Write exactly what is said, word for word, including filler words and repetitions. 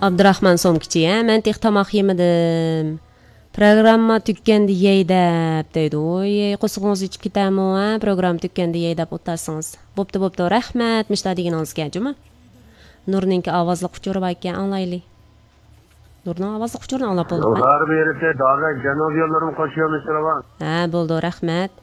Abdurahman Somkichi, ha, men tex tamoq yemadim. Programma tükkəndi yey dep deydi. Oy, qosuğunuz içib ketəmi, ha? Program tükkəndi yey dep o'tarsınız. Boptu boptu, rahmat, mishta deganinizga, juma. Nurninki ovozli quchuri bor ekan, anglayli. Nurning ovozli quchurini anglab bo'ldik. Yo'llar berib, davlat janob yo'llarim qo'shiymiz, ha, bo'ldi, rahmat.